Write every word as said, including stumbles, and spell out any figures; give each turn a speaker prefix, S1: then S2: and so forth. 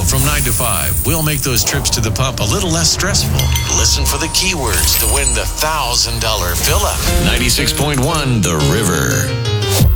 S1: from nine to five. We'll make those trips to the pump a little less stressful. Listen for the keywords to win the one thousand dollars fill-up. ninety-six point one The River.